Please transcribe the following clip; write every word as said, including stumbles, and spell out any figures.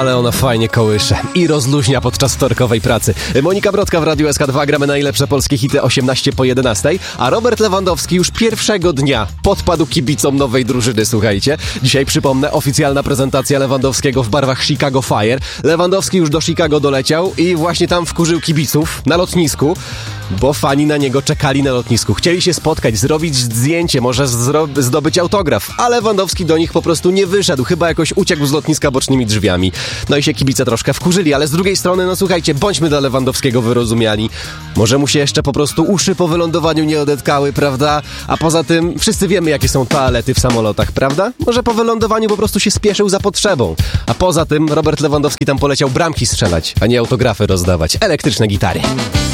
ale ona fajnie kołysze i rozluźnia podczas wtorkowej pracy. Monika Brodka w Radiu S K dwa, gramy najlepsze polskie hity osiemnaście po jedenastej, a Robert Lewandowski już pierwszego dnia podpadł kibicom nowej drużyny, słuchajcie. Dzisiaj przypomnę, oficjalna prezentacja Lewandowskiego w barwach Chicago Fire. Lewandowski już do Chicago doleciał i właśnie tam wkurzył kibiców na lotnisku, bo fani na niego czekali na lotnisku. Chcieli się spotkać, zrobić zdjęcie, może zro- zdobyć autograf, a Lewandowski do nich po prostu nie wyszedł. Chyba jakoś uciekł z lotniska bocznymi drzwiami. No i się kibice troszkę wkurzyli, ale z drugiej strony, no słuchajcie, bądźmy dla Lewandowskiego wyrozumiali. Może mu się jeszcze po prostu uszy po wylądowaniu nie odetkały, prawda? A poza tym wszyscy wiemy, jakie są toalety w samolotach, prawda? Może po wylądowaniu po prostu się spieszył za potrzebą. A poza tym Robert Lewandowski tam poleciał bramki strzelać, a nie autografy rozdawać. Elektryczne gitary.